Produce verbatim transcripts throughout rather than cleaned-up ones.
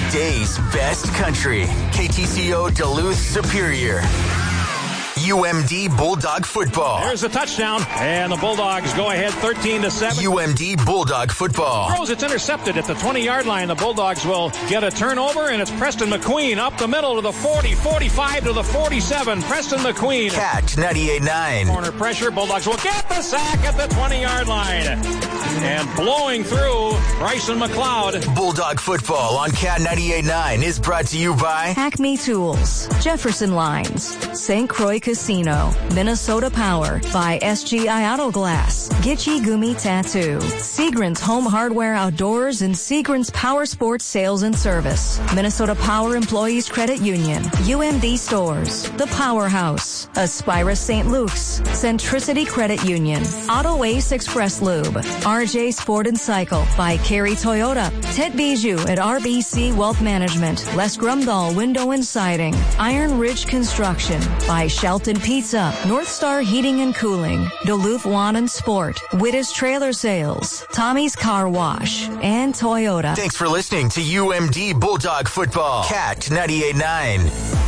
Today's best country. K T C O Duluth Superior. U M D Bulldog football. There's a touchdown, and the Bulldogs go ahead thirteen to seven. U M D Bulldog football. Throws, it's intercepted at the twenty-yard line. The Bulldogs will get a turnover, and it's Preston McQueen up the middle to the forty, forty-five to the forty-seven. Preston McQueen. Cat ninety-eight point nine. Corner pressure. Bulldogs will get the sack at the twenty-yard line. And blowing through, Bryson McLeod. Bulldog football on Cat ninety-eight point nine is brought to you by Acme Tools, Jefferson Lines, Saint Croix Casino, Minnesota Power, by S G I Auto Glass, Gitchy Gumi Tattoo, Seagram's Home Hardware Outdoors, and Seagram's Power Sports Sales and Service, Minnesota Power Employees Credit Union, U M D Stores, The Powerhouse, Aspira Saint Luke's, Centricity Credit Union, Auto Ace Express Lube, R J Sport and Cycle, by Carey Toyota, Ted Bijou at R B C Wealth Management, Les Grumdahl Window and Siding, Iron Ridge Construction, by Shelton Pizza, North Star Heating and Cooling, Duluth Lawn and Sport, Wittes Trailer Sales, Tommy's Car Wash, and Toyota. Thanks for listening to U M D Bulldog Football. Cat ninety-eight point nine.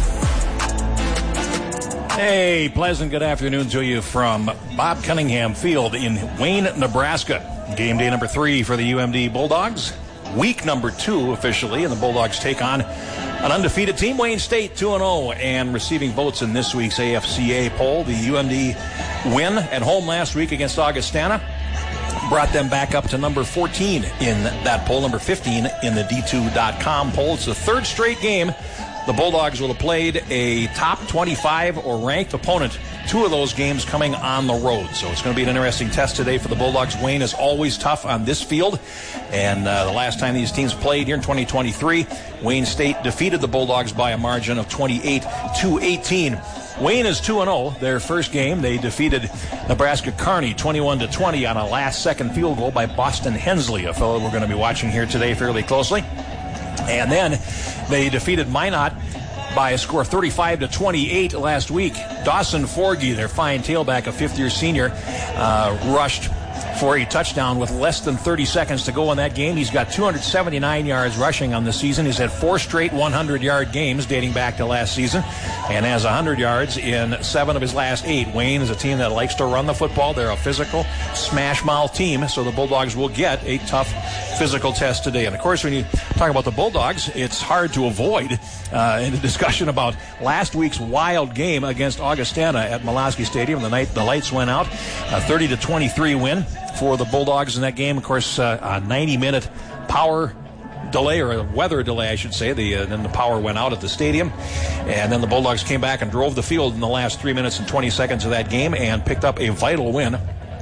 Hey, pleasant good afternoon to you from Bob Cunningham Field in Wayne, Nebraska. Game day number three for the U M D Bulldogs. Week number two officially, and the Bulldogs take on an undefeated team, Wayne State, two and oh, and receiving votes in this week's A F C A poll. The U M D win at home last week against Augustana brought them back up to number fourteen in that poll, number fifteen in the D two dot com poll. It's the third straight game the Bulldogs will have played a top twenty-five or ranked opponent. Two of those games coming on the road. So it's going to be an interesting test today for the Bulldogs. Wayne is always tough on this field. And uh, the last time these teams played here in twenty twenty-three, Wayne State defeated the Bulldogs by a margin of twenty-eight to eighteen. Wayne is two and oh. Their first game, they defeated Nebraska Kearney twenty-one to twenty on a last-second field goal by Boston Hensley, a fellow we're going to be watching here today fairly closely. And then they defeated Minot by a score of thirty-five to twenty-eight last week. Dawson Forgy, their fine tailback, a fifth-year senior, uh, rushed for a touchdown with less than thirty seconds to go in that game. He's got two hundred seventy-nine yards rushing on the season. He's had four straight hundred-yard games dating back to last season and has one hundred yards in seven of his last eight. Wayne is a team that likes to run the football. They're a physical, smash-mouth team, so the Bulldogs will get a tough physical test today. And, of course, when you talk about the Bulldogs, it's hard to avoid uh, in the discussion about last week's wild game against Augustana at Malosky Stadium. The night the lights went out, a thirty to twenty-three win for the Bulldogs in that game. Of course, uh, a ninety-minute power delay, or a weather delay, I should say. The, uh, then the power went out at the stadium. And then the Bulldogs came back and drove the field in the last three minutes and twenty seconds of that game and picked up a vital win.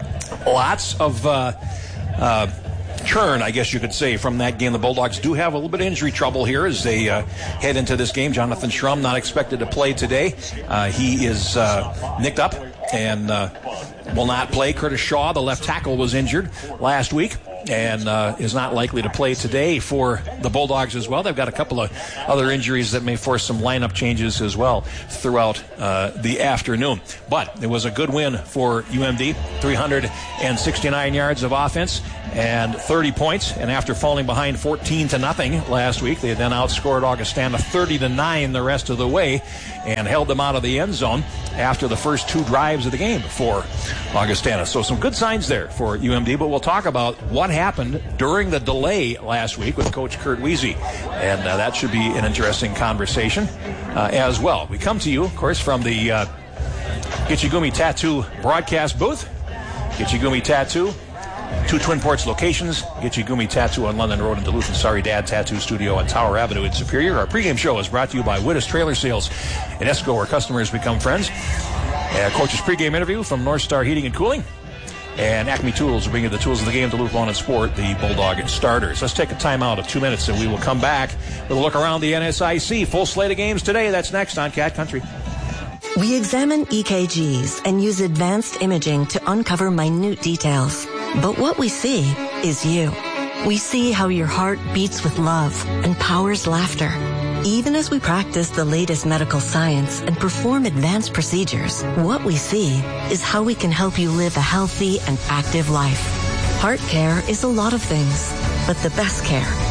Lots of uh, uh, churn, I guess you could say, from that game. The Bulldogs do have a little bit of injury trouble here as they uh, head into this game. Jonathan Schrum not expected to play today. Uh, he is uh, nicked up and uh, will not play. Curtis Shaw, the left tackle, was injured last week and uh, is not likely to play today for the Bulldogs as well. They've got a couple of other injuries that may force some lineup changes as well throughout uh, the afternoon. But it was a good win for U M D, three hundred sixty-nine yards of offense and thirty points. And after falling behind fourteen to nothing last week, they then outscored Augustana thirty to nine the rest of the way and held them out of the end zone after the first two drives of the game for Augustana. So some good signs there for U M D, but we'll talk about what happened during the delay last week with Coach Kurt Weezy, and uh, that should be an interesting conversation uh, as well. We come to you, of course, from the uh, Gitchy Gumi Tattoo broadcast booth. Gitchy Gumi Tattoo, two Twin Ports locations, Gitchy Gumi Tattoo on London Road in Duluth, and Sorry Dad Tattoo Studio on Tower Avenue in Superior. Our pregame show is brought to you by Wittes Trailer Sales in Esco, where customers become friends. Uh, Coach's pregame interview from North Star Heating and Cooling. And Acme Tools will bring you the tools of the game, Duluth Lawn and Sport, the Bulldog starters. Let's take a timeout of two minutes, and we will come back with a look around the N S I C. Full slate of games today. That's next on Cat Country. We examine E K Gs and use advanced imaging to uncover minute details. But what we see is you. We see how your heart beats with love and powers laughter. Even as we practice the latest medical science and perform advanced procedures, what we see is how we can help you live a healthy and active life. Heart care is a lot of things, but the best care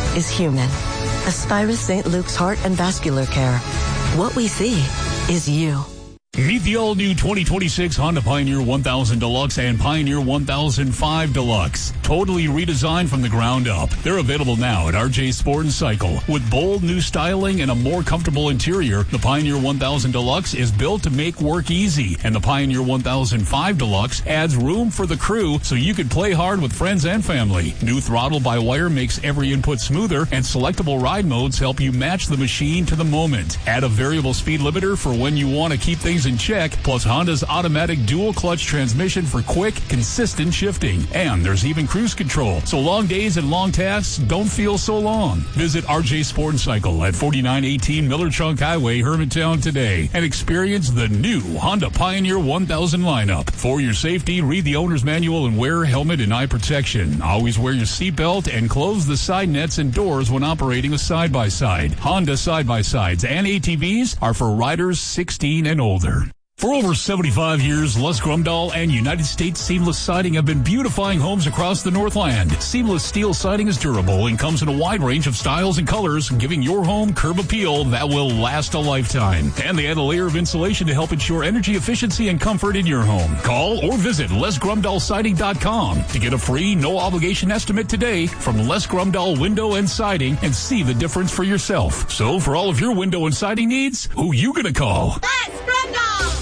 is human. Aspirus Saint Luke's Heart and Vascular Care. What we see is you. Meet the all-new twenty twenty-six Honda Pioneer one thousand Deluxe and Pioneer one thousand five Deluxe. Totally redesigned from the ground up. They're available now at R J Sport and Cycle. With bold new styling and a more comfortable interior, the Pioneer one thousand Deluxe is built to make work easy. And the Pioneer one thousand five Deluxe adds room for the crew so you can play hard with friends and family. New throttle-by-wire makes every input smoother, and selectable ride modes help you match the machine to the moment. Add a variable speed limiter for when you want to keep things in check, plus Honda's automatic dual clutch transmission for quick, consistent shifting. And there's even cruise control, so long days and long tasks don't feel so long. Visit R J Sport and Cycle at forty-nine eighteen Miller Chunk Highway, Hermantown today, and experience the new Honda Pioneer one thousand lineup. For your safety, read the owner's manual and wear helmet and eye protection. Always wear your seatbelt and close the side nets and doors when operating a side-by-side. Honda side-by-sides and A T Vs are for riders sixteen and older. For over seventy-five years, Les Grumdahl and United States Seamless Siding have been beautifying homes across the Northland. Seamless steel siding is durable and comes in a wide range of styles and colors, giving your home curb appeal that will last a lifetime. And they add a layer of insulation to help ensure energy efficiency and comfort in your home. Call or visit les grumdahl siding dot com to get a free, no-obligation estimate today from Les Grumdahl Window and Siding and see the difference for yourself. So for all of your window and siding needs, who you gonna call? Les Grumdahl!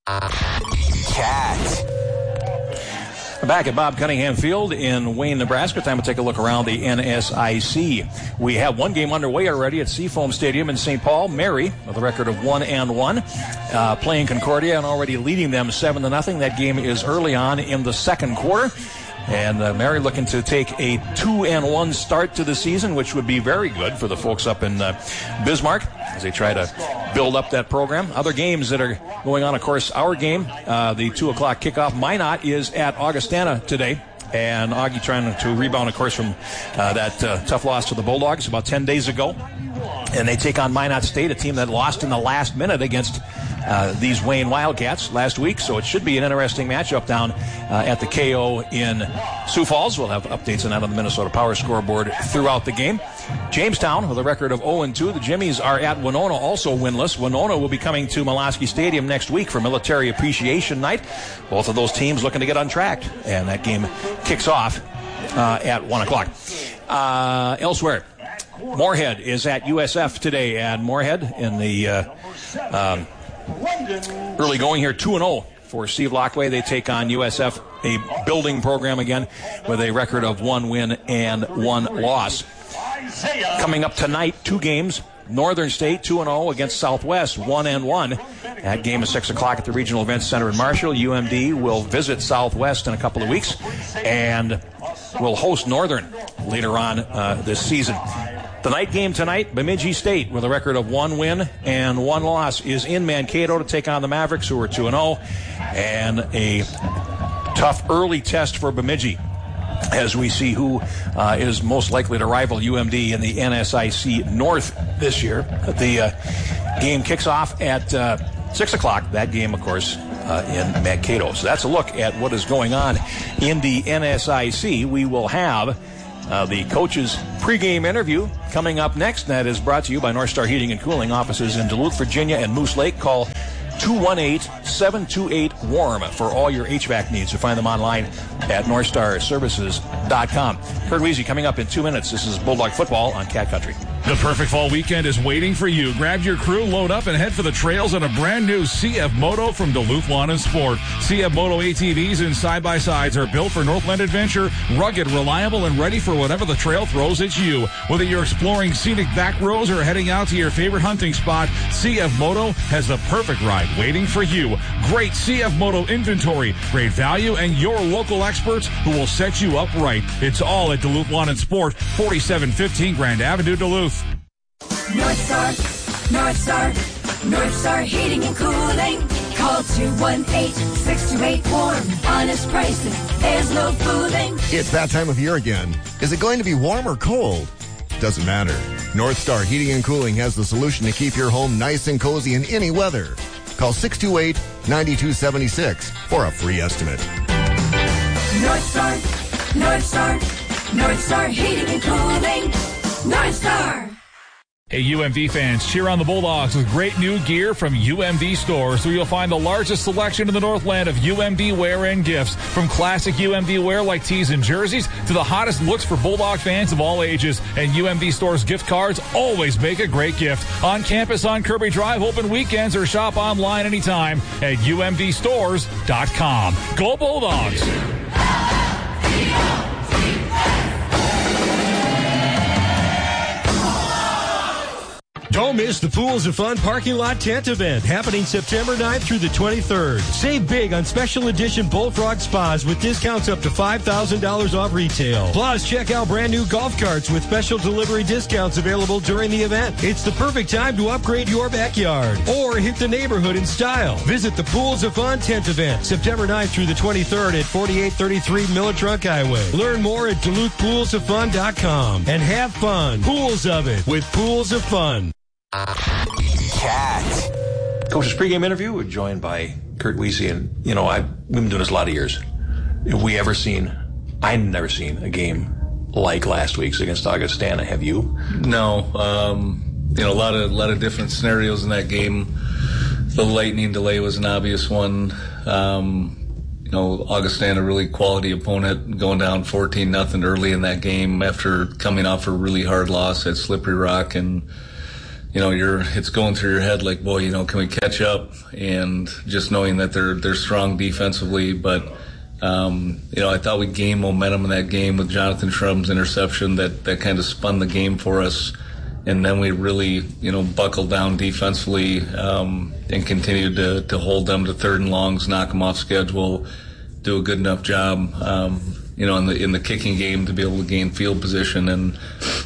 Cat. Back at Bob Cunningham Field in Wayne, Nebraska. Time to take a look around the N S I C. We have one game underway already at Seafoam Stadium in Saint Paul. Mary, with a record of one and one, uh, playing Concordia and already leading them seven to nothing. That game is early on in the second quarter. And uh, Mary looking to take a two and one start to the season, which would be very good for the folks up in uh, Bismarck as they try to build up that program. Other games that are going on, of course, our game, uh, the two o'clock kickoff. Minot is at Augustana today. And Augie trying to rebound, of course, from uh, that uh, tough loss to the Bulldogs about ten days ago. And they take on Minot State, a team that lost in the last minute against uh, these Wayne Wildcats last week. So it should be an interesting matchup down uh, at the K O in Sioux Falls. We'll have updates on that on the Minnesota Power scoreboard throughout the game. Jamestown with a record of oh and two. The Jimmies are at Winona, also winless. Winona will be coming to Mulaski Stadium next week for Military Appreciation Night. Both of those teams looking to get on track. And that game kicks off uh, at one o'clock. Uh, elsewhere, Moorhead is at U S F today, and Moorhead in the uh, um, early going here, two and oh for Steve Lockway. They take on U S F, a building program again, with a record of one win and one loss. Coming up tonight, two games. Northern State two and oh against Southwest one and one. That game is six o'clock at the Regional Events Center in Marshall. U M D will visit Southwest in a couple of weeks and will host Northern later on uh, this season. The night game tonight, Bemidji State, with a record of one win and one loss, is in Mankato to take on the Mavericks, who are two and oh, and a tough early test for Bemidji as we see who uh, is most likely to rival U M D in the N S I C North this year. The uh, game kicks off at uh, six o'clock. That game, of course, uh, in Mankato. So that's a look at what is going on in the N S I C. We will have uh, the coach's pregame interview coming up next. That is brought to you by North Star Heating and Cooling, offices in Duluth, Virginia, and Moose Lake. Call two one eight, seven two eight, warm for all your H V A C needs. You find them online at north star services dot com. Kurt Weezy coming up in two minutes. This is Bulldog Football on Cat Country. The perfect fall weekend is waiting for you. Grab your crew, load up, and head for the trails on a brand new C F Moto from Duluth Lawn and Sport. C F Moto A T Vs and side-by-sides are built for Northland adventure, rugged, reliable, and ready for whatever the trail throws at you. Whether you're exploring scenic back roads or heading out to your favorite hunting spot, C F Moto has the perfect ride waiting for you. Great C F Moto inventory, great value, and your local experts who will set you up right. It's all at Duluth Lawn and Sport, forty-seven fifteen Grand Avenue, Duluth. North Star, North Star, North Star Heating and Cooling. Call two one eight, six two eight, warm. Honest pricing, there's no fooling. It's that time of year again. Is it going to be warm or cold? Doesn't matter. North Star Heating and Cooling has the solution to keep your home nice and cozy in any weather. Call six two eight, nine two seven six for a free estimate. North Star, North Star, North Star Heating and Cooling. North Star. Hey, U M D fans, cheer on the Bulldogs with great new gear from U M D stores, where you'll find the largest selection in the Northland of U M D wear and gifts. From classic U M D wear like tees and jerseys to the hottest looks for Bulldog fans of all ages. And U M D stores gift cards always make a great gift. On campus on Kirby Drive, open weekends, or shop online anytime at U M D stores dot com. Go Bulldogs! Don't miss the Pools of Fun parking lot tent event happening September ninth through the twenty-third. Save big on special edition Bullfrog spas with discounts up to five thousand dollars off retail. Plus, check out brand new golf carts with special delivery discounts available during the event. It's the perfect time to upgrade your backyard or hit the neighborhood in style. Visit the Pools of Fun tent event September ninth through the twenty-third at forty-eight thirty-three Miller Trunk Highway. Learn more at Duluth Pools of Fun dot com and have fun. Pools of it with Pools of Fun. Cat. Coach's pregame interview, we're joined by Kurt Weese, and, you know, I've, we've been doing this a lot of years. Have we ever seen, I've never seen a game like last week's against Augustana. Have you? No. Um, you know, a lot of, a lot of different scenarios in that game. The lightning delay was an obvious one. Um, you know, Augustana, really quality opponent, going down fourteen nothing early in that game after coming off a really hard loss at Slippery Rock, and you know, you're, it's going through your head like, boy, you know, can we catch up? And just knowing that they're, they're strong defensively. But, um, you know, I thought we gained momentum in that game with Jonathan Shrum's interception that, that kind of spun the game for us. And then we really, you know, buckled down defensively, um, and continued to, to hold them to third and longs, knock them off schedule, do a good enough job, um, you know, in the, in the kicking game to be able to gain field position. And,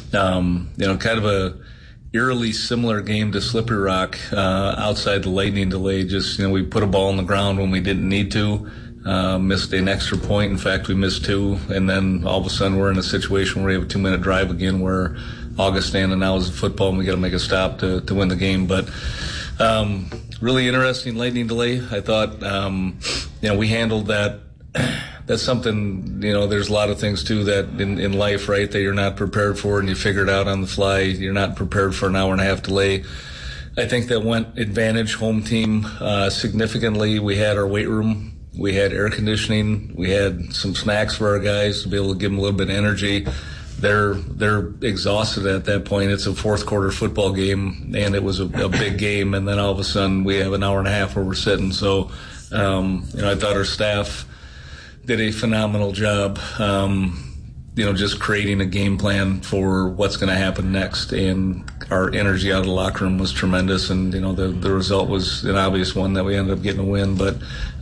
um, you know, kind of a, eerily similar game to Slippery Rock, uh, outside the lightning delay. Just, you know, we put a ball on the ground when we didn't need to, uh, missed an extra point. In fact, we missed two. And then all of a sudden we're in a situation where we have a two minute drive again where Augustana now is football and we got to make a stop to, to win the game. But, um, really interesting lightning delay. I thought, um, you know, we handled that. That's something, you know, there's a lot of things too that in, in life, right, that you're not prepared for and you figure it out on the fly. You're not prepared for an hour and a half delay. I think that went advantage home team, uh, significantly. We had our weight room. We had air conditioning. We had some snacks for our guys to be able to give them a little bit of energy. They're, they're exhausted at that point. It's a fourth quarter football game and it was a, a big game. And then all of a sudden we have an hour and a half where we're sitting. So, um, you know, I thought our staff did a phenomenal job, um, you know, just creating a game plan for what's going to happen next. And our energy out of the locker room was tremendous. And, you know, the, the result was an obvious one that we ended up getting a win. But,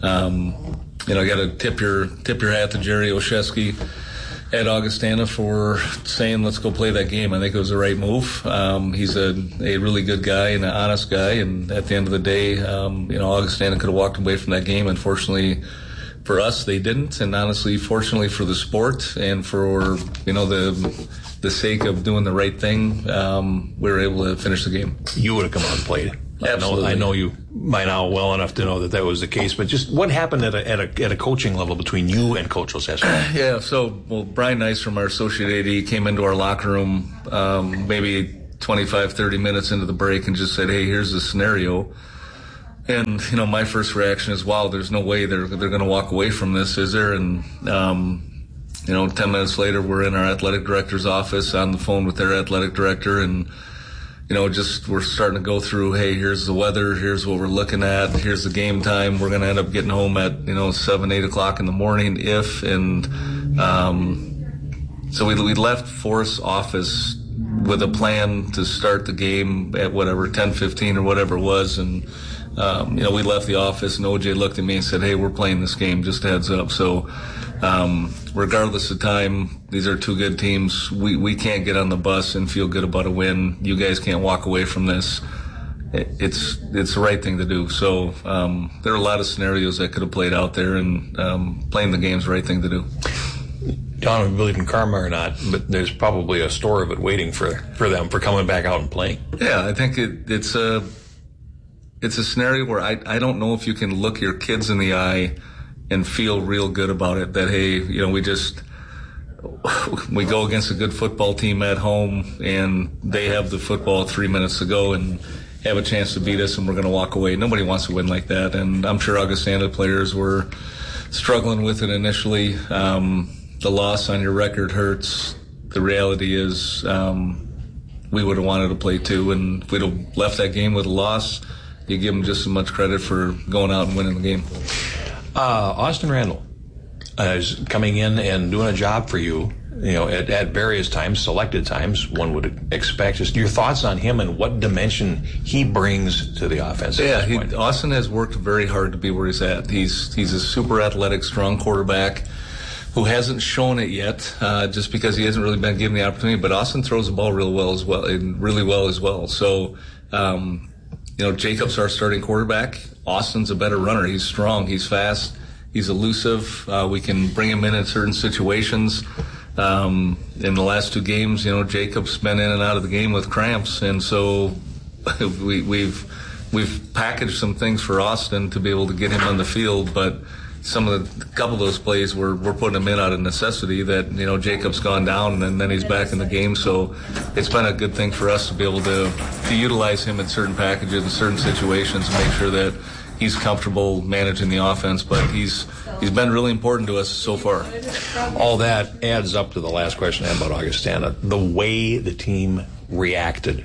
um, you know, I got to tip your, tip your hat to Jerry Oshesky at Augustana for saying, let's go play that game. I think it was the right move. Um, he's a, a really good guy and an honest guy. And at the end of the day, um, you know, Augustana could have walked away from that game. Unfortunately, for us, they didn't, and honestly, fortunately for the sport and for, you know, the the sake of doing the right thing, um, we were able to finish the game. You would have come out and played. Absolutely. I know, I know you by now well enough to know that that was the case, but just what happened at a, at a, at a coaching level between you and Coach Oshesky? Yeah, so, well, Brian Nice from our associate A D came into our locker room um, maybe twenty-five, thirty minutes into the break and just said, hey, here's the scenario. And, you know, my first reaction is, wow, there's no way they're they're going to walk away from this, is there? And, um, you know, ten minutes later, we're in our athletic director's office on the phone with their athletic director. And, you know, just we're starting to go through, hey, here's the weather, here's what we're looking at, here's the game time. We're going to end up getting home at, you know, seven, eight o'clock in the morning if. And um, so we, we left Forrest's office with a plan to start the game at whatever, ten fifteen or whatever it was. And, Um, you know, we left the office and O J looked at me and said, hey, we're playing this game, just a heads up. So, um, regardless of time, these are two good teams. We, we can't get on the bus and feel good about a win. You guys can't walk away from this. It, it's, it's the right thing to do. So, um, there are a lot of scenarios that could have played out there, and, um, playing the game's the right thing to do. I don't know if you believe in karma or not, but there's probably a store of it waiting for, for them for coming back out and playing. Yeah, I think it, it's a, It's a scenario where I, I don't know if you can look your kids in the eye and feel real good about it, that, hey, you know, we just, we go against a good football team at home, and they have the football three minutes to go and have a chance to beat us, and we're going to walk away. Nobody wants to win like that, and I'm sure Augustana players were struggling with it initially. Um, the loss on your record hurts. The reality is um, we would have wanted to play too, and if we'd have left that game with a loss, you give them just as much credit for going out and winning the game. Uh, Austin Randall uh, is coming in and doing a job for you, you know, at, at various times, selected times, one would expect. Just your thoughts on him and what dimension he brings to the offense. Yeah, he, Austin has worked very hard to be where he's at. He's he's a super athletic, strong quarterback who hasn't shown it yet, uh, just because he hasn't really been given the opportunity. But Austin throws the ball real well as well, and really well as well. So, um, you know, Jacob's our starting quarterback. Austin's a better runner. He's strong. He's fast. He's elusive. Uh, we can bring him in in certain situations. Um, in the last two games, you know, Jacob's been in and out of the game with cramps, and so we, we've we've packaged some things for Austin to be able to get him on the field, but. Some of the, a couple of those plays we're, we're putting him in out of necessity that, you know, Jacob's gone down and then he's back in the game. So it's been a good thing for us to be able to, to utilize him in certain packages, in certain situations, and make sure that he's comfortable managing the offense. But he's he's been really important to us so far. All that adds up to the last question I had about Augustana. The way the team reacted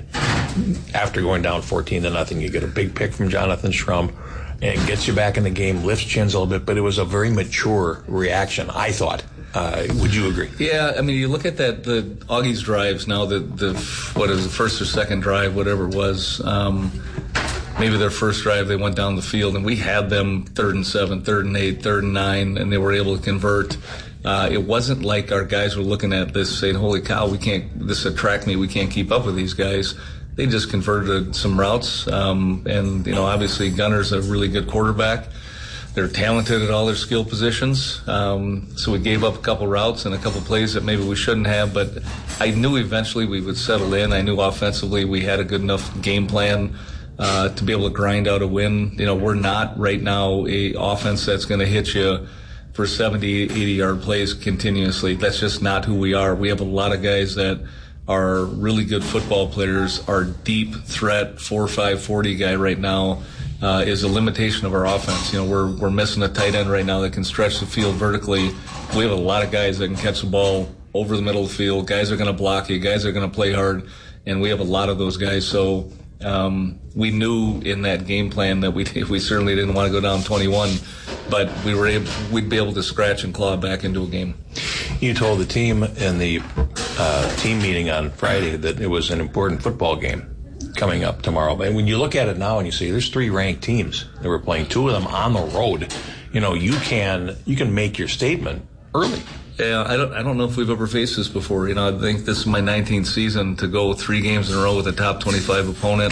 after going down fourteen to nothing. You get a big pick from Jonathan Schrum. And it gets you back in the game, lifts chins a little bit, but it was a very mature reaction, I thought. Uh, would you agree? Yeah, I mean, you look at that, the Augie's drives now, the, the what is the first or second drive, whatever it was, um, maybe their first drive, they went down the field, and we had them third and seven, third and eight, third and nine, and they were able to convert. Uh, it wasn't like our guys were looking at this saying, holy cow, we can't, this is a track meet, we can't keep up with these guys. They just converted some routes, um, and, you know, obviously Gunner's a really good quarterback. They're talented at all their skill positions, um, so we gave up a couple routes and a couple plays that maybe we shouldn't have, but I knew eventually we would settle in. I knew offensively we had a good enough game plan uh, to be able to grind out a win. You know, we're not right now a offense that's going to hit you for seventy, eighty-yard plays continuously. That's just not who we are. We have a lot of guys that are really good football players. Our deep threat four five forty guy right now uh, is a limitation of our offense. You know, we're we're missing a tight end right now that can stretch the field vertically. We have a lot of guys that can catch the ball over the middle of the field. Guys are going to block you. Guys are going to play hard, and we have a lot of those guys. So um, we knew in that game plan that we we certainly didn't want to go down twenty-one, but we were able, we'd be able to scratch and claw back into a game. You told the team in the uh, team meeting on Friday that it was an important football game coming up tomorrow. And when you look at it now and you see there's three ranked teams that were playing, two of them on the road, you know, you can you can make your statement early. Yeah, I don't I don't know if we've ever faced this before. You know, I think this is my nineteenth season. To go three games in a row with a top twenty-five opponent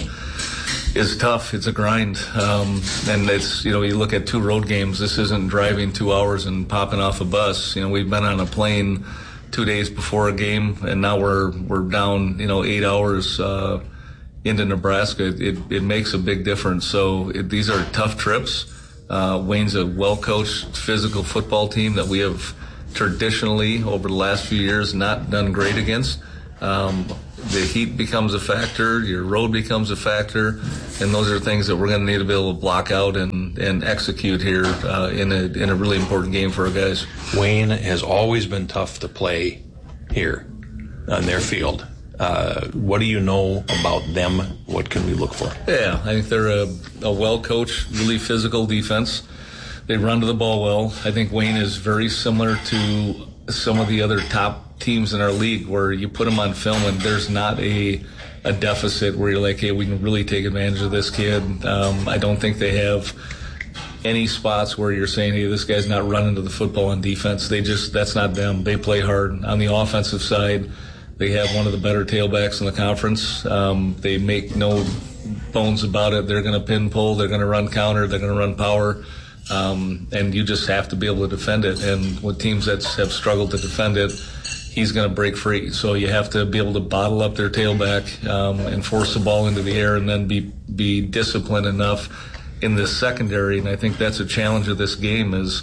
is tough. It's a grind. Um, and it's, you know, you look at two road games. This isn't driving two hours and popping off a bus. You know, we've been on a plane two days before a game, and now we're we're down, you know, eight hours uh, into Nebraska. It it makes a big difference. So it, these are tough trips. Uh, Wayne's a well-coached, physical football team that we have traditionally over the last few years not done great against. Um, the heat becomes a factor, your road becomes a factor, and those are things that we're going to need to be able to block out and, and execute here uh, in a in a really important game for our guys. Wayne has always been tough to play here on their field. Uh, what do you know about them? What can we look for? Yeah, I think they're a, a well-coached, really physical defense. They run to the ball well. I think Wayne is very similar to some of the other top teams in our league where you put them on film and there's not a a deficit where you're like, hey, we can really take advantage of this kid. Um, I don't think they have any spots where you're saying, hey, this guy's not running to the football on defense. They just, that's not them. They play hard. On the offensive side, they have one of the better tailbacks in the conference. Um, they make no bones about it. They're going to pin pull. They're going to run counter. They're going to run power. Um, and you just have to be able to defend it. And with teams that have struggled to defend it, he's going to break free. So you have to be able to bottle up their tailback um, and force the ball into the air, and then be be disciplined enough in this secondary. And I think that's a challenge of this game is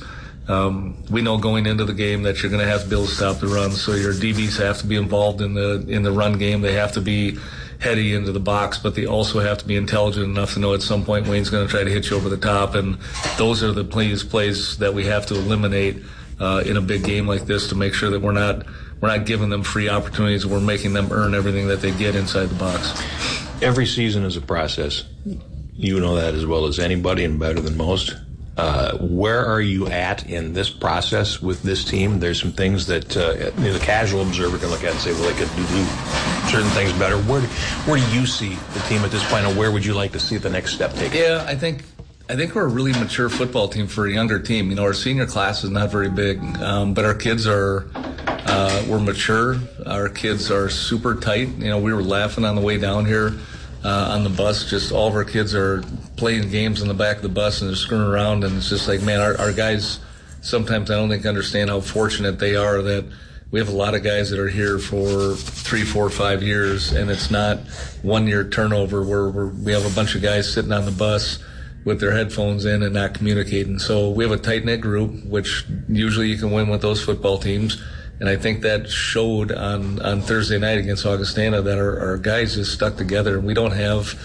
Um, we know going into the game that you're going to have to be able to stop the run, so your D Bs have to be involved in the in the run game. They have to be heady into the box, but they also have to be intelligent enough to know at some point Wayne's going to try to hit you over the top, and those are the plays plays that we have to eliminate uh, in a big game like this to make sure that we're not we're not giving them free opportunities. We're making them earn everything that they get inside the box. Every season is a process. You know that as well as anybody and better than most. Uh, where are you at in this process with this team? There's some things that uh, you know, the casual observer can look at and say, well, they could do certain things better. Where, where do you see the team at this point, and where would you like to see the next step taken? Yeah, I think I think we're a really mature football team for a younger team. You know, our senior class is not very big, um, but our kids are uh, we're mature. Our kids are super tight. You know, we were laughing on the way down here. Uh, on the bus, just all of our kids are playing games in the back of the bus and they're screwing around, and it's just like, man, our, our guys, sometimes I don't think understand how fortunate they are that we have a lot of guys that are here for three, four, five years, and it's not one year turnover where we're, we have a bunch of guys sitting on the bus with their headphones in and not communicating. So we have a tight-knit group, which usually you can win with those football teams. And I think that showed on, on Thursday night against Augustana that our, our guys just stuck together. And we don't have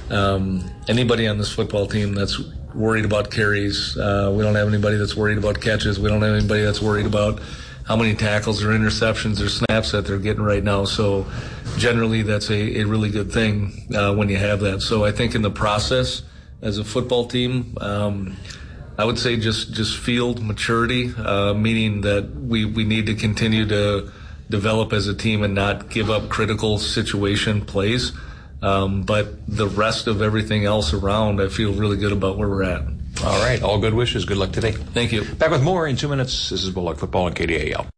um, anybody on this football team that's worried about carries. Uh, we don't have anybody that's worried about catches. We don't have anybody that's worried about how many tackles or interceptions or snaps that they're getting right now. So generally that's a, a really good thing uh, when you have that. So I think in the process as a football team, um, I would say just, just field maturity, uh, meaning that we, we need to continue to develop as a team and not give up critical situation plays. Um, but the rest of everything else around, I feel really good about where we're at. All right. All good wishes. Good luck today. Thank you. Back with more in two minutes. This is Bulldog Football on K D A L.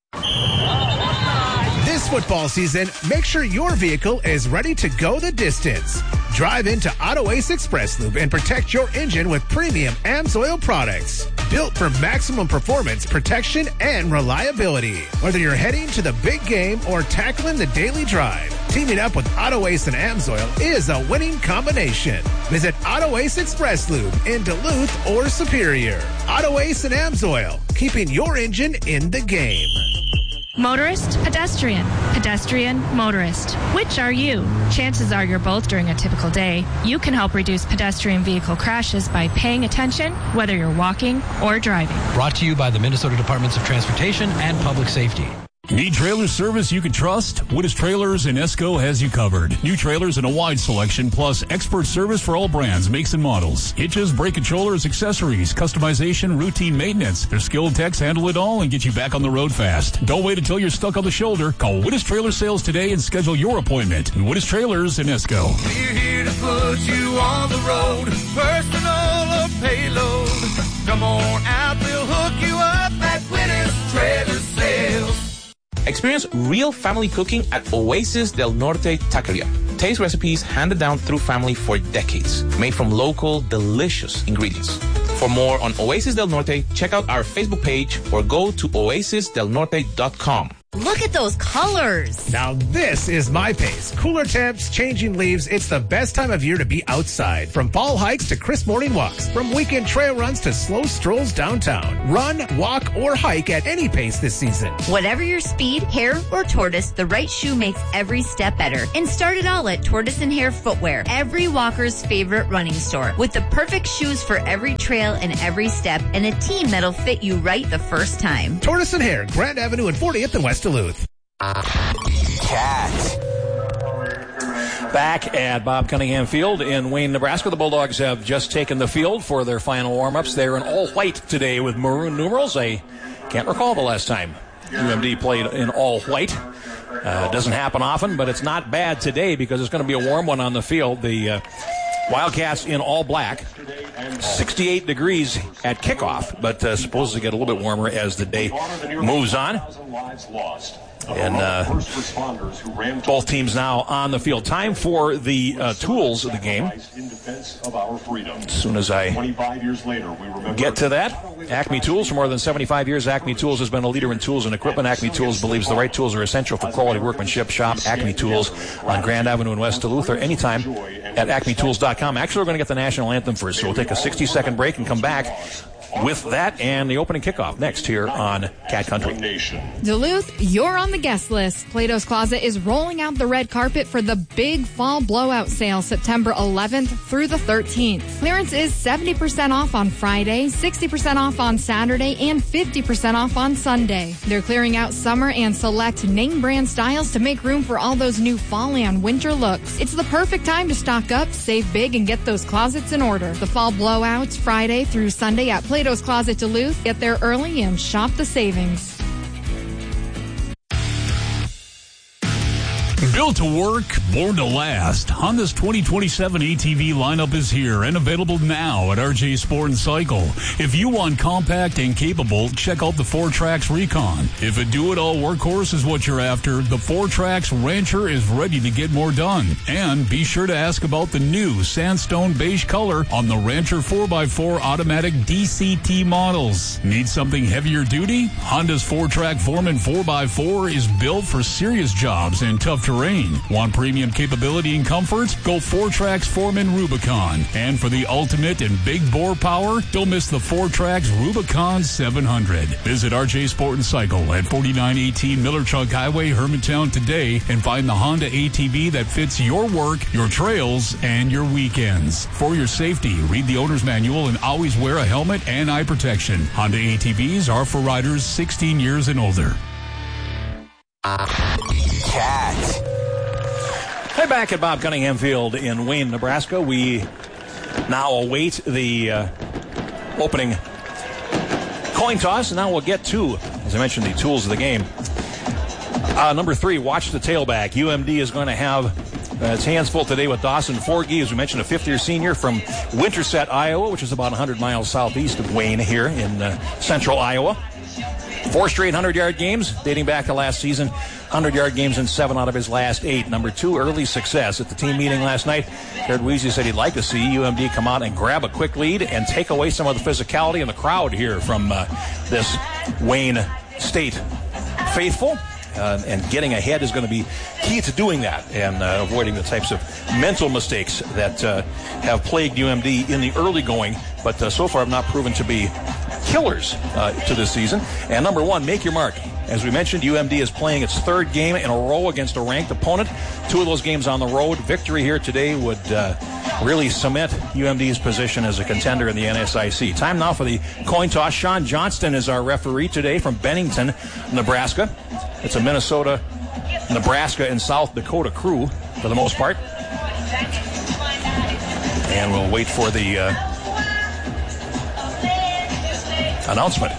This football season, make sure your vehicle is ready to go the distance. Drive into Auto Ace Express Lube and protect your engine with premium AMSOIL products. Built for maximum performance, protection, and reliability. Whether you're heading to the big game or tackling the daily drive, teaming up with Auto Ace and AMSOIL is a winning combination. Visit Auto Ace Express Lube in Duluth or Superior. Auto Ace and AMSOIL, keeping your engine in the game. Motorist, pedestrian, pedestrian, motorist. Which are you? Chances are you're both during a typical day. You can help reduce pedestrian vehicle crashes by paying attention, whether you're walking or driving. Brought to you by the Minnesota Departments of Transportation and Public Safety. Need trailer service you can trust? Wittes Trailers in Esco has you covered. New trailers in a wide selection, plus expert service for all brands, makes and models. Hitches, brake controllers, accessories, customization, routine maintenance. Their skilled techs handle it all and get you back on the road fast. Don't wait until you're stuck on the shoulder. Call Wittes Trailer Sales today and schedule your appointment. Wittes Trailers in Esco. We're here to put you on the road, personal or payload. Come on out, we'll hook you up at Wittes Trailer Sales. Experience real family cooking at Oasis del Norte Taqueria. Taste recipes handed down through family for decades, made from local, delicious ingredients. For more on Oasis del Norte, check out our Facebook page or go to oasis del norte dot com. Look at those colors. Now this is my pace. Cooler temps, changing leaves. It's the best time of year to be outside. From fall hikes to crisp morning walks. From weekend trail runs to slow strolls downtown. Run, walk, or hike at any pace this season. Whatever your speed, hair, or tortoise, the right shoe makes every step better. And start it all at Tortoise and Hare Footwear, every walker's favorite running store. With the perfect shoes for every trail and every step, and a team that'll fit you right the first time. Tortoise and Hare, Grand Avenue and fortieth and West Duluth. Cat. Back at Bob Cunningham Field in Wayne, Nebraska. The Bulldogs have just taken the field for their final warm-ups. They're in all white today with maroon numerals. I can't recall the last time U M D played in all white. Uh, doesn't happen often, but it's not bad today because it's going to be a warm one on the field. The uh, Wildcats in all black. sixty-eight degrees at kickoff, but uh, supposed to get a little bit warmer as the day moves on. And uh, both teams now on the field. Time for the uh, tools of the game. As soon as I get to that, Acme Tools. For more than seventy-five years, Acme Tools has been a leader in tools and equipment. Acme Tools believes the right tools are essential for quality workmanship. Shop Acme Tools on Grand Avenue in West Duluth or anytime at acme tools dot com. Actually, we're going to get the national anthem first, so we'll take a sixty-second break and come back. with that and the opening kickoff next here on Cat Country. Duluth, you're on the guest list. Plato's Closet is rolling out the red carpet for the big fall blowout sale September eleventh through the thirteenth. Clearance is seventy percent off on Friday, sixty percent off on Saturday, and fifty percent off on Sunday. They're clearing out summer and select name brand styles to make room for all those new fall and winter looks. It's the perfect time to stock up, save big, and get those closets in order. The fall blowouts Friday through Sunday at Plato's Closet Duluth. Get there early and shop the savings. Built to work, born to last. Honda's twenty twenty-seven A T V lineup is here and available now at R J Sport and Cycle. If you want compact and capable, check out the four Tracks Recon. If a do-it-all workhorse is what you're after, the four Tracks Rancher is ready to get more done. And be sure to ask about the new sandstone beige color on the Rancher four by four automatic D C T models. Need something heavier duty? Honda's four Track Foreman four by four is built for serious jobs and tough terrain. Want premium capability and comfort? Go four Tracks Foreman Rubicon. And for the ultimate and big bore power, don't miss the four Tracks Rubicon seven hundred. Visit R J Sport and Cycle at forty-nine eighteen Miller Truck Highway, Hermantown today and find the Honda A T V that fits your work, your trails, and your weekends. For your safety, read the owner's manual and always wear a helmet and eye protection. Honda A T Vs are for riders sixteen years and older. Cat. Hey, back at Bob Cunningham Field in Wayne, Nebraska. We now await the uh, opening coin toss, and now we'll get to, as I mentioned, the tools of the game. Uh, number three, watch the tailback. U M D is going to have uh, its hands full today with Dawson Forgey, as we mentioned, a fifth-year senior from Winterset, Iowa, which is about one hundred miles southeast of Wayne here in uh, central Iowa. Four straight hundred-yard games dating back to last season. hundred-yard games in seven out of his last eight. Number two, early success. At the team meeting last night, Jared Weezy said he'd like to see U M D come out and grab a quick lead and take away some of the physicality in the crowd here from uh, this Wayne State faithful. Uh, and getting ahead is going to be key to doing that and uh, avoiding the types of mental mistakes that uh, have plagued U M D in the early going, but uh, so far have not proven to be killers uh, to this season. And number one, make your mark. As we mentioned, U M D is playing its third game in a row against a ranked opponent. Two of those games on the road. Victory here today would uh, really cement U M D's position as a contender in the N S I C. Time now for the coin toss. Sean Johnston is our referee today from Bennington, Nebraska. It's a Minnesota, Nebraska, and South Dakota crew for the most part. And we'll wait for the uh, announcement.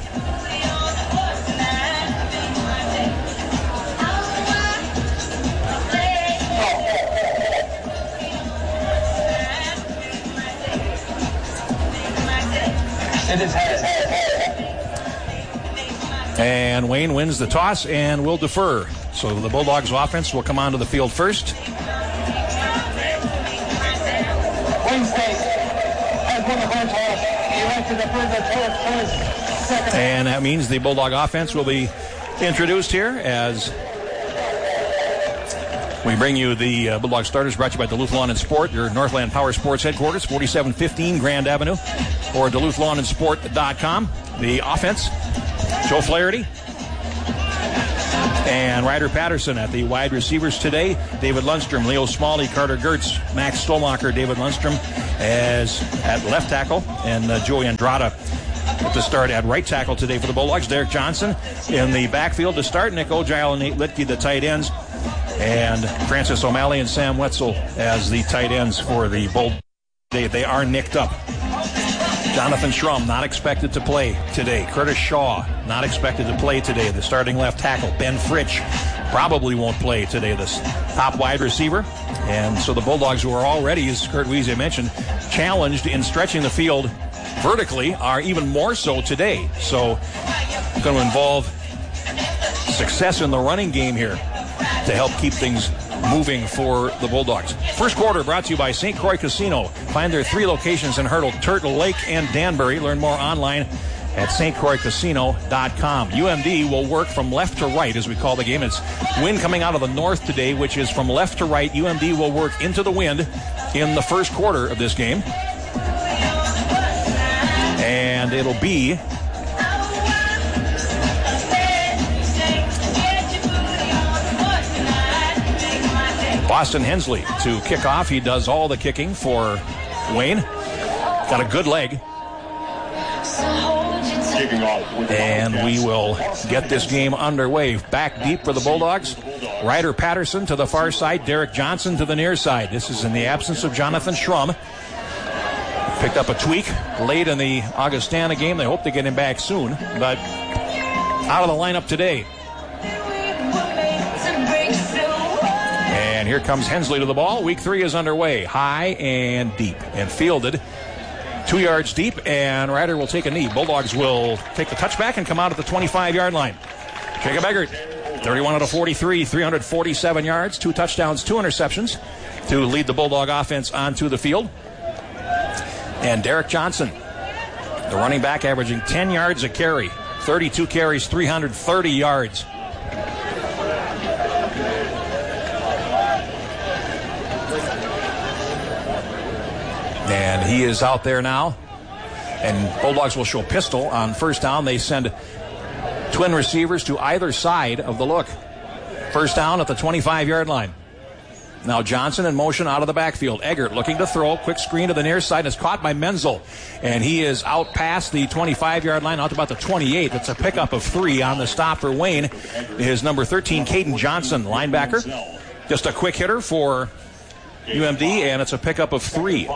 And Wayne wins the toss and will defer. So the Bulldogs offense will come onto the field first. And that means the Bulldog offense will be introduced here as we bring you the uh, Bulldog starters, brought to you by Duluth Lawn and Sport, your Northland Power Sports headquarters, forty-seven fifteen Grand Avenue, or Duluth Lawn and Sport dot com. The offense, Joe Flaherty and Ryder Patterson at the wide receivers today. David Lundstrom, Leo Smalley, Carter Gertz, Max Stolmacher, David Lundstrom as at left tackle, and uh, Joey Andrada to start at right tackle today for the Bulldogs. Derek Johnson in the backfield to start. Nick Ogile and Nate Litke, the tight ends. And Francis O'Malley and Sam Wetzel as the tight ends for the Bulldogs. They, they are nicked up. Jonathan Schrum not expected to play today. Curtis Shaw not expected to play today. The starting left tackle. Ben Fritsch probably won't play today. The top wide receiver. And so the Bulldogs, who are already, as Kurt Weezy mentioned, challenged in stretching the field vertically, are even more so today. So it's going to involve success in the running game here to help keep things moving for the Bulldogs. First quarter brought to you by Saint Croix Casino. Find their three locations in Hurdle, Turtle Lake, and Danbury. Learn more online at Saint Croix Casino dot com. U M D will work from left to right, as we call the game. It's wind coming out of the north today, which is from left to right. U M D will work into the wind in the first quarter of this game. And it'll be Boston Hensley to kick off. He does all the kicking for Wayne. Got a good leg. And we will get this game underway. Back deep for the Bulldogs. Ryder Patterson to the far side. Derek Johnson to the near side. This is in the absence of Jonathan Schrum. Picked up a tweak late in the Augustana game. They hope to get him back soon, but out of the lineup today. And here comes Hensley to the ball. Week three is underway. High and deep and fielded. Two yards deep, and Ryder will take a knee. Bulldogs will take the touchback and come out at the twenty-five-yard line. Jacob Eggert, thirty-one out of forty-three, three hundred forty-seven yards, two touchdowns, two interceptions to lead the Bulldog offense onto the field. And Derek Johnson, the running back, averaging ten yards a carry, thirty-two carries, three hundred thirty yards. And he is out there now. And Bulldogs will show pistol on first down. They send twin receivers to either side of the look. First down at the twenty-five-yard line. Now Johnson in motion out of the backfield. Eggert looking to throw. Quick screen to the near side. Is caught by Menzel. And he is out past the twenty-five-yard line, out to about the twenty-eight. It's a pickup of three on the stop for Wayne. His number thirteen, Caden Johnson, linebacker. Just a quick hitter for U M D, and it's a pickup of three.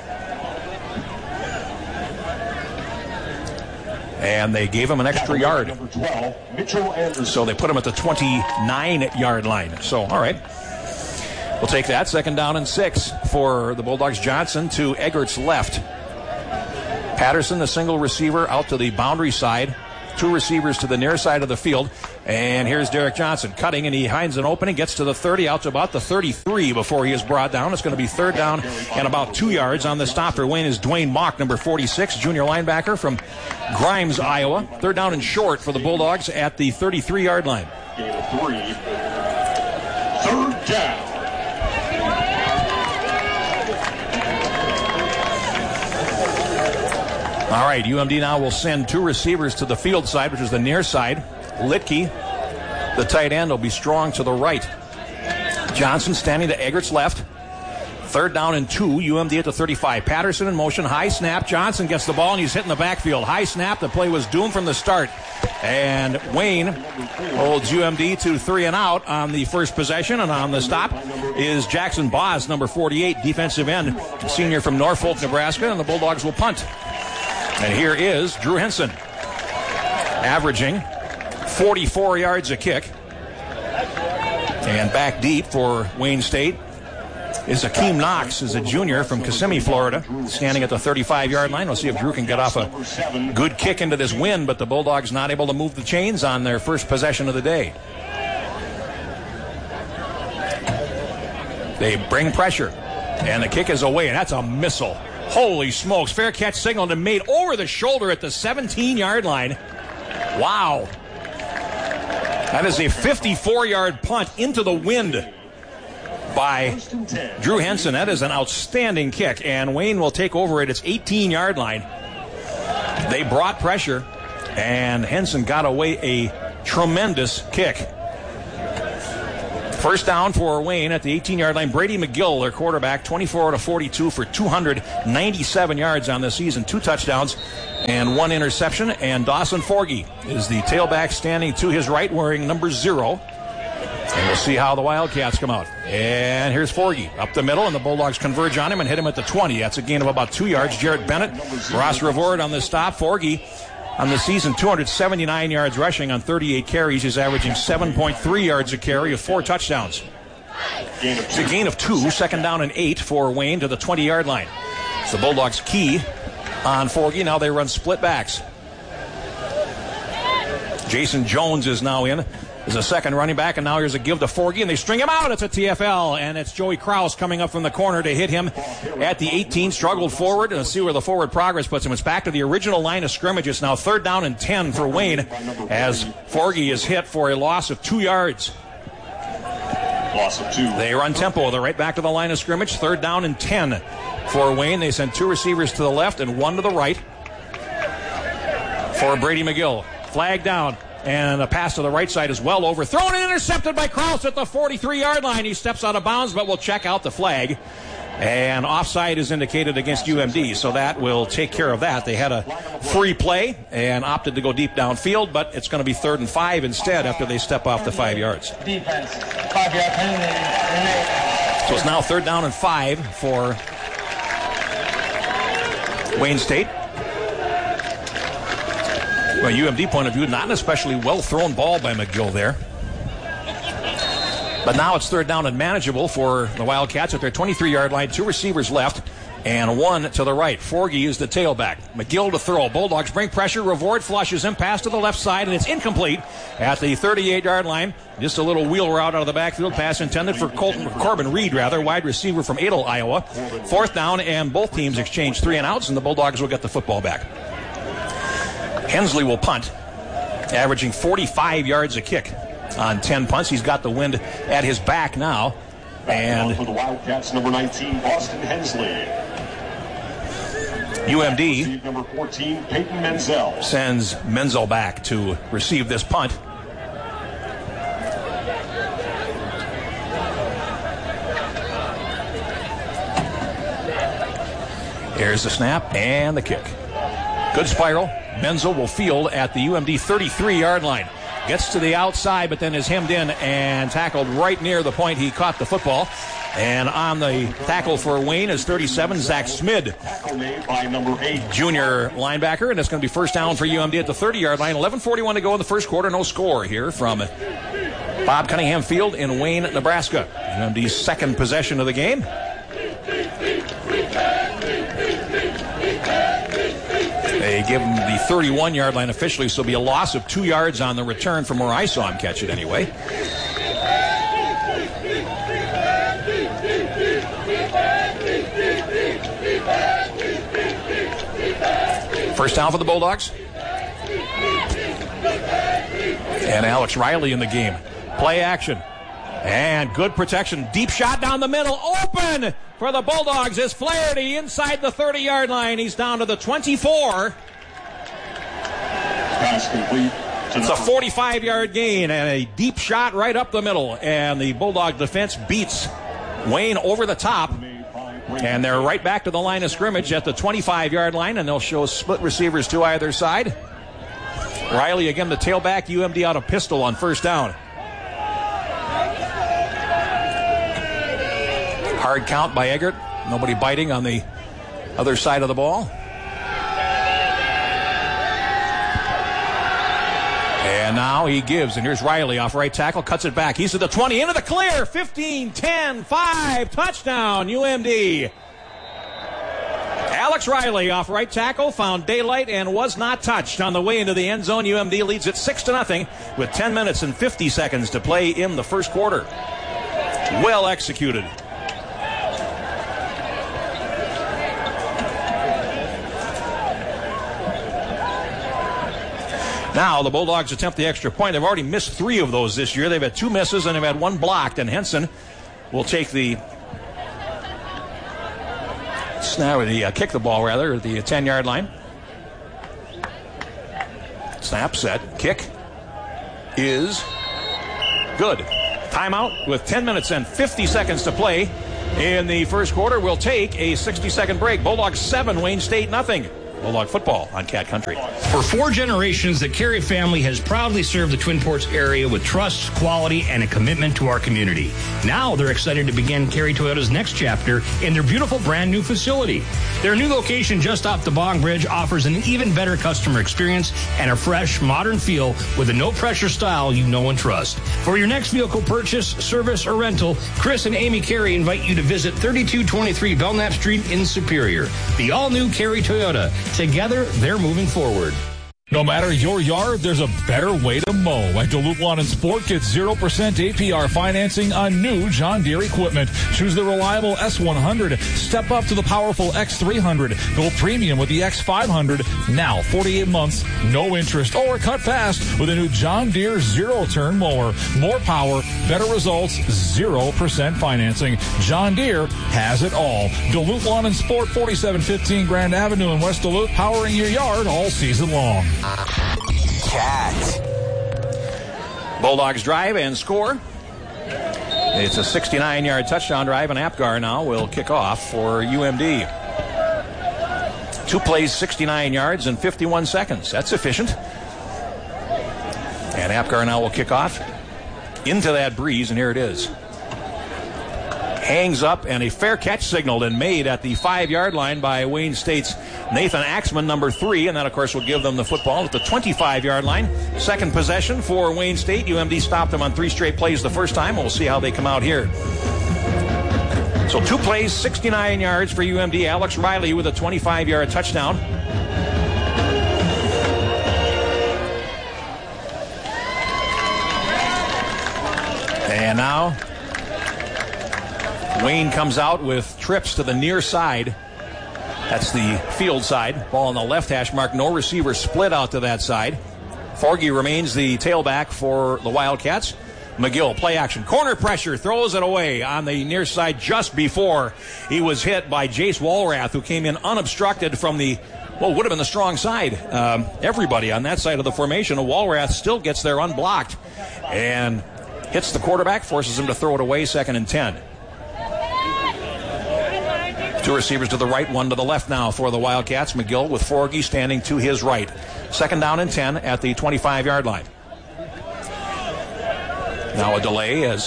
And they gave him an extra yard. So they put him at the twenty-nine-yard line. So, all right. We'll take that. Second down and six for the Bulldogs. Johnson to Eggert's left. Patterson, the single receiver, out to the boundary side. Two receivers to the near side of the field. And here's Derek Johnson cutting, and he finds an opening, gets to the thirty, out to about the thirty-three before he is brought down. It's going to be third down and about two yards. On the stop for Wayne is Dwayne Mock, number forty-six, junior linebacker from Grimes, Iowa. Third down and short for the Bulldogs at the thirty-three-yard line. Three. Third down. All right, U M D now will send two receivers to the field side, which is the near side. Litke, the tight end, will be strong to the right. Johnson standing to Eggert's left. Third down and two, U M D at the thirty-five. Patterson in motion, high snap. Johnson gets the ball, and he's hitting the backfield. High snap, the play was doomed from the start. And Wayne holds U M D to three and out on the first possession, and on the stop is Jackson Boz, number forty-eight, defensive end, senior from Norfolk, Nebraska, and the Bulldogs will punt. And here is Drew Henson, averaging forty-four yards a kick. And back deep for Wayne State is Akeem Knox, is a junior from Kissimmee, Florida, standing at the thirty-five-yard line. We'll see if Drew can get off a good kick into this win, but the Bulldogs not able to move the chains on their first possession of the day. They bring pressure, and the kick is away, and that's a missile. Holy smokes. Fair catch signaled and made over the shoulder at the seventeen-yard line. Wow. That is a fifty-four-yard punt into the wind by Drew Henson. That is an outstanding kick, and Wayne will take over at its eighteen-yard line. They brought pressure, and Henson got away a tremendous kick. First down for Wayne at the eighteen-yard line. Brady McGill, their quarterback, twenty-four out of forty-two for two hundred ninety-seven yards on the season, two touchdowns and one interception. And Dawson Forgy is the tailback standing to his right, wearing number zero. And we'll see how the Wildcats come out. And here's Forgy up the middle, and the Bulldogs converge on him and hit him at the twenty. That's a gain of about two yards. Jarrett Bennett, Ross Revord on the stop. Forgy on the season, two hundred seventy-nine yards rushing on thirty-eight carries. He's averaging seven point three yards a carry with four touchdowns. It's a gain of two, second down and eight for Wayne to the twenty-yard line. It's the Bulldogs' key on Forgy. Now they run split backs. Jason Jones is now in as a second running back, and now here's a give to Forgy, and they string him out. It's a T F L, and it's Joey Kraus coming up from the corner to hit him at the eighteen. Struggled forward, and let's see where the forward progress puts him. It's back to the original line of scrimmage. It's now third down and ten for Wayne as Forgy is hit for a loss of two yards. Loss of two. They run tempo. They're right back to the line of scrimmage. Third down and ten for Wayne. They send two receivers to the left and one to the right. for Brady McGill. Flag down. And a pass to the right side is well overthrown and intercepted by Kraus at the forty-three-yard line. He steps out of bounds, but will check out the flag. And offside is indicated against U M D, so that will take care of that. They had a free play and opted to go deep downfield, but it's going to be third and five instead after they step off the five yards. Defense, five-yard penalty. So it's now third down and five for Wayne State. Well, U M D point of view, not an especially well-thrown ball by McGill there. But now it's third down and manageable for the Wildcats at their twenty-three-yard line. Two receivers left and one to the right. Forgy is the tailback. McGill to throw. Bulldogs bring pressure. Revord flushes him. Pass to the left side, and it's incomplete at the thirty-eight-yard line. Just a little wheel route out of the backfield. Pass intended for Colton, Corbin Reed, rather, wide receiver from Adel, Iowa. Fourth down, and both teams exchange three and outs, and the Bulldogs will get the football back. Hensley will punt, averaging forty-five yards a kick on ten punts. He's got the wind at his back now. And for the Wildcats, number nineteen, Austin Hensley. U M D number fourteen, Peyton Menzel. Sends Menzel back to receive this punt. Here's the snap and the kick. Good spiral. Menzel will field at the U M D thirty-three-yard line. Gets to the outside, but then is hemmed in and tackled right near the point he caught the football. And on the tackle for Wayne is thirty-seven, Zach Smid, Tackle made by number eight. junior linebacker, and it's going to be first down for U M D at the thirty-yard line. eleven forty-one to go in the first quarter. No score here from Bob Cunningham Field in Wayne, Nebraska. U M D's second possession of the game. They give him the thirty-one-yard line officially, so it'll be a loss of two yards on the return from where I saw him catch it anyway. First down for the Bulldogs. And Alex Riley in the game. Play action. And good protection. Deep shot down the middle. Open for the Bulldogs is Flaherty inside the thirty-yard line. He's down to the twenty-four. Pass complete. It's a forty-five-yard gain and a deep shot right up the middle. And the Bulldog defense beats Wayne over the top. And they're right back to the line of scrimmage at the twenty-five-yard line, and they'll show split receivers to either side. Riley again the tailback. U M D out of pistol on first down. Hard count by Eggert. Nobody biting on the other side of the ball. And now he gives, and here's Riley off right tackle, cuts it back. He's to the twenty, into the clear. fifteen, ten, five, touchdown, U M D. Alex Riley off right tackle, found daylight and was not touched on the way into the end zone. U M D leads it six to nothing with ten minutes and fifty seconds to play in the first quarter. Well executed. Now the Bulldogs attempt the extra point. They've already missed three of those this year. They've had two misses and they've had one blocked. And Henson will take the snap, or the uh, kick the ball rather, at the ten-yard line. Snap, set, kick is good. Timeout with ten minutes and fifty seconds to play in the first quarter. We'll take a sixty-second break. Bulldogs seven, Wayne State nothing. Bulldog football on Cat Country. For four generations, the Carey family has proudly served the Twin Ports area with trust, quality, and a commitment to our community. Now they're excited to begin Carey Toyota's next chapter in their beautiful brand new facility. Their new location just off the Bong Bridge offers an even better customer experience and a fresh, modern feel with a no-pressure style you know and trust. For your next vehicle purchase, service, or rental, Chris and Amy Carey invite you to visit thirty-two twenty-three Belknap Street in Superior. The all-new Carey Toyota. Together, they're moving forward. No matter your yard, there's a better way to mow. At Duluth Lawn and Sport, get zero percent A P R financing on new John Deere equipment. Choose the reliable S one hundred. Step up to the powerful X three hundred. Go premium with the X five hundred. Now, forty-eight months, no interest, or cut fast with a new John Deere zero-turn mower. More power, better results, zero percent financing. John Deere has it all. Duluth Lawn and Sport, forty-seven fifteen Grand Avenue in West Duluth, powering your yard all season long. Cat. Bulldogs drive and score. It's a sixty-nine-yard touchdown drive, and Apgar now will kick off for U M D. Two plays, sixty-nine yards in fifty-one seconds. That's efficient. And Apgar now will kick off into that breeze, and here it is. Hangs up, and a fair catch signaled and made at the five-yard line by Wayne State's Nathan Axman, number three, and that, of course, will give them the football at the twenty-five-yard line. Second possession for Wayne State. U M D stopped them on three straight plays the first time. We'll see how they come out here. So two plays, sixty-nine yards for U M D. Alex Riley with a twenty-five-yard touchdown. And now Wayne comes out with trips to the near side. That's the field side. Ball on the left hash mark. No receiver split out to that side. Forgy remains the tailback for the Wildcats. McGill, play action. Corner pressure, throws it away on the near side just before he was hit by Jace Walrath, who came in unobstructed from the, well, would have been the strong side. Um, everybody on that side of the formation. Walrath still gets there unblocked and hits the quarterback, forces him to throw it away, second and ten. Two receivers to the right, one to the left now for the Wildcats. McGill with Forgy standing to his right. Second down and ten at the twenty-five-yard line. Now a delay as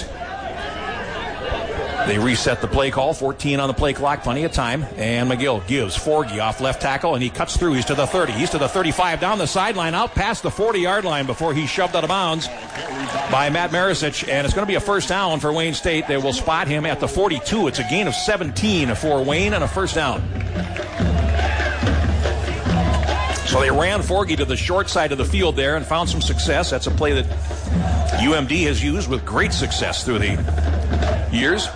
they reset the play call. fourteen on the play clock, plenty of time. And McGill gives Forgy off left tackle, and he cuts through. He's to the thirty. He's to the thirty-five, down the sideline, out past the forty-yard line before he's shoved out of bounds by Matt Marisic. And it's going to be a first down for Wayne State. They will spot him at the forty-two. It's a gain of seventeen for Wayne and a first down. So they ran Forgy to the short side of the field there and found some success. That's a play that U M D has used with great success through the years.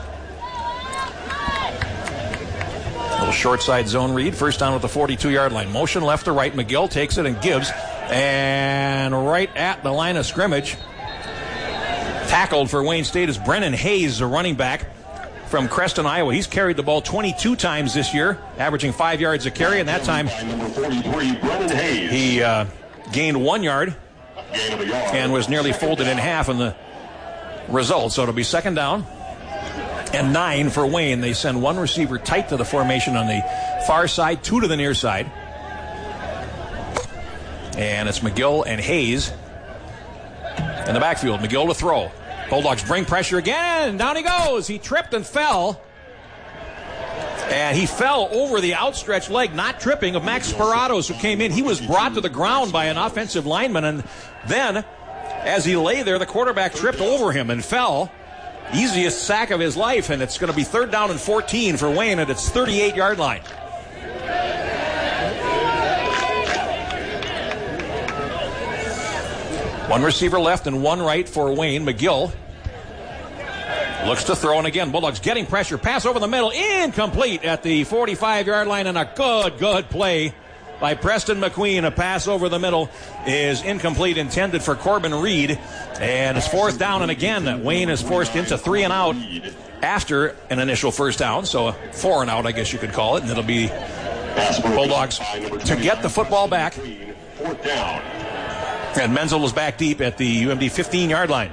Little short side zone read. First down at the forty-two-yard line. Motion left to right. McGill takes it and gives. And right at the line of scrimmage, tackled for Wayne State is Brennan Hayes, a running back from Creston, Iowa. He's carried the ball twenty-two times this year, averaging five yards a carry, and that time he uh, gained one yard and was nearly folded in half in the result. So it'll be second down and nine for Wayne. They send one receiver tight to the formation on the far side, two to the near side. And it's McGill and Hayes in the backfield. McGill to throw. Bulldogs bring pressure again. Down he goes. He tripped and fell. And he fell over the outstretched leg, not tripping, of Max Speratos, who came in. He was brought to the ground by an offensive lineman. And then, as he lay there, the quarterback tripped over him and fell. Easiest sack of his life. And it's going to be third down and fourteen for Wayne at its thirty-eight-yard line. One receiver left and one right for Wayne. McGill looks to throw, and again, Bulldogs getting pressure. Pass over the middle, incomplete at the forty-five-yard line, and a good, good play by Preston McQueen. A pass over the middle is incomplete, intended for Corbin Reed, and it's fourth down, and again, Wayne is forced into three and out after an initial first down, so four and out, I guess you could call it, and it'll be Bulldogs to get the football back. Fourth down. And Menzel was back deep at the U M D fifteen-yard line.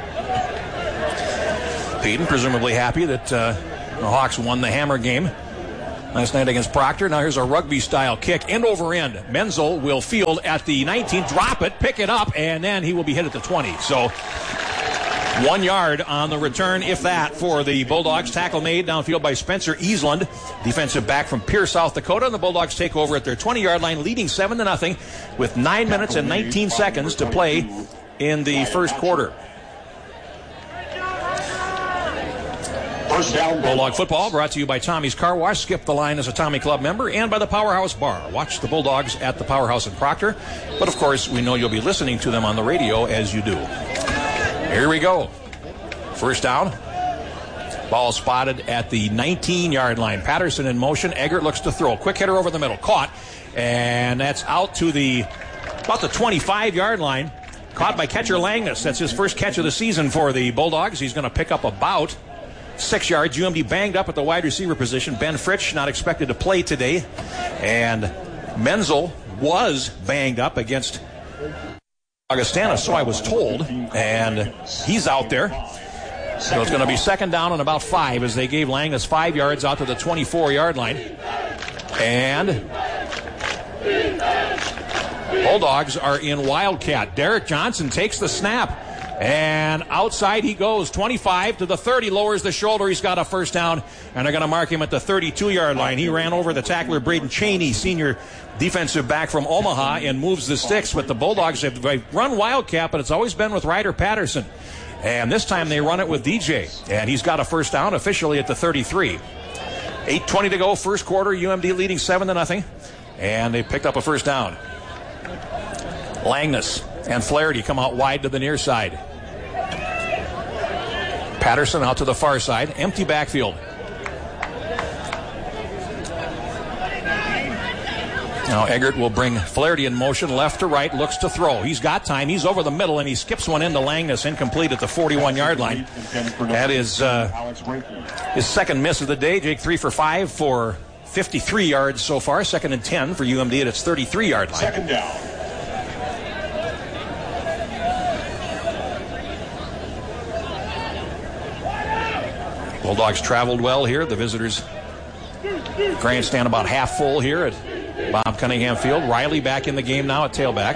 Peden presumably happy that uh, the Hawks won the hammer game last night against Proctor. Now here's a rugby-style kick, end over end. Menzel will field at the nineteen, drop it, pick it up, and then he will be hit at the twenty. So one yard on the return, if that, for the Bulldogs. Tackle made downfield by Spencer Eastland, defensive back from Pierce, South Dakota. And the Bulldogs take over at their twenty-yard line, leading seven to nothing, with nine minutes and nineteen seconds to play in the first quarter. First down, Bulldog football brought to you by Tommy's Car Wash. Skip the line as a Tommy Club member, and by the Powerhouse Bar. Watch the Bulldogs at the Powerhouse in Proctor. But of course, we know you'll be listening to them on the radio as you do. Here we go. First down. Ball spotted at the nineteen-yard line. Patterson in motion. Eggert looks to throw. Quick hitter over the middle. Caught. And that's out to the about the twenty-five-yard line. Caught by catcher Langness. That's his first catch of the season for the Bulldogs. He's going to pick up about six yards. U M D banged up at the wide receiver position. Ben Fritsch not expected to play today. And Menzel was banged up against Augustana, so I was told, and he's out there. So it's going to be second down and about five as they gave Langness five yards out to the twenty-four-yard line. And Bulldogs are in Wildcat. Derek Johnson takes the snap, and outside he goes, twenty-five to the thirty, lowers the shoulder. He's got a first down, and they're going to mark him at the thirty-two-yard line. He ran over the tackler, Braden Cheney, senior defensive back from Omaha, and moves the sticks. But the Bulldogs have run Wildcat, but it's always been with Ryder Patterson. And this time they run it with D J, and he's got a first down officially at the thirty-three. eight twenty to go, first quarter. U M D leading seven to nothing, and they picked up a first down. Langness and Flaherty come out wide to the near side. Patterson out to the far side, empty backfield. Now Eggert will bring Flaherty in motion, left to right, looks to throw. He's got time. He's over the middle, and he skips one into Langness, incomplete at the forty-one-yard line. That is uh, his second miss of the day. Jake three for five for fifty-three yards so far. Second and ten for U M D at its thirty-three-yard line. Second down. Bulldogs traveled well here. The visitors' grandstand about half full here at Bob Cunningham Field. Riley back in the game now at tailback.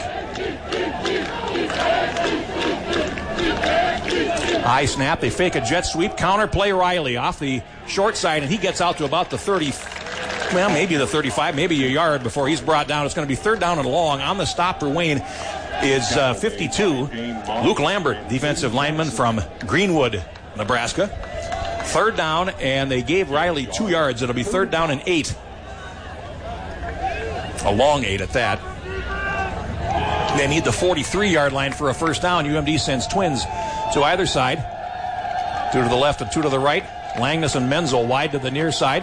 High snap. They fake a jet sweep. Counter play Riley off the short side, and he gets out to about the thirty, well, maybe the thirty-five, maybe a yard before he's brought down. It's going to be third down and long. On the stop for Wayne is uh, fifty-two. Luke Lambert, defensive lineman from Greenwood, Nebraska. Third down, and they gave Riley two yards. It'll be third down and eight. A long eight at that. They need the forty-three-yard line for a first down. U M D sends twins to either side. Two to the left and two to the right. Langness and Menzel wide to the near side.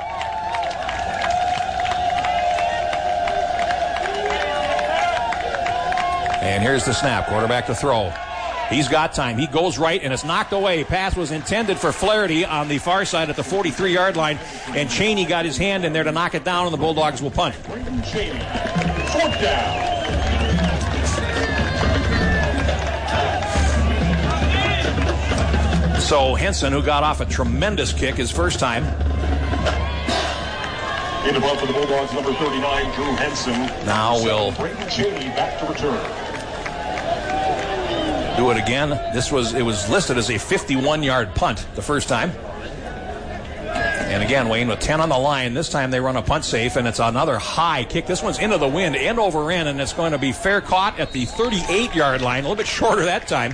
And here's the snap. Quarterback to throw. He's got time. He goes right, and it's knocked away. Pass was intended for Flaherty on the far side at the forty-three-yard line, and Cheney got his hand in there to knock it down, and the Bulldogs will punt. Cheney, fourth down. So Henson, who got off a tremendous kick his first time. In the ball for the Bulldogs, number thirty-nine, Drew Henson. Now will Braden Cheney back to return. Do it again. This was it was listed as a fifty-one-yard punt the first time. And again, Wayne with ten on the line. This time they run a punt safe, and it's another high kick. This one's into the wind, end over end, and it's going to be fair caught at the thirty-eight-yard line. A little bit shorter that time.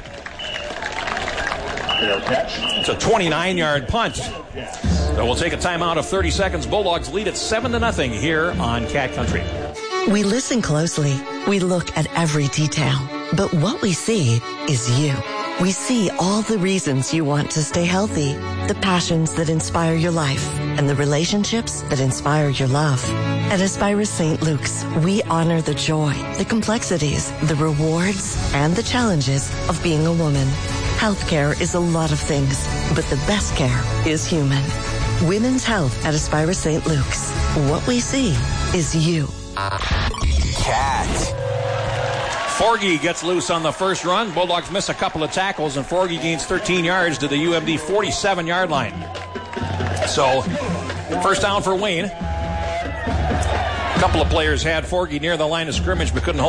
Fair catch. It's a twenty-nine-yard punt. So we'll take a timeout of thirty seconds. Bulldogs lead at seven to nothing here on Cat Country. We listen closely. We look at every detail. But what we see is you. We see all the reasons you want to stay healthy, the passions that inspire your life, and the relationships that inspire your love. At Aspira Saint Luke's, we honor the joy, the complexities, the rewards, and the challenges of being a woman. Healthcare is a lot of things, but the best care is human. Women's health at Aspira Saint Luke's. What we see is you. Cat. Forgy gets loose on the first run. Bulldogs miss a couple of tackles, and Forgy gains thirteen yards to the U M D forty-seven-yard line. So, first down for Wayne. A couple of players had Forgy near the line of scrimmage, but couldn't hold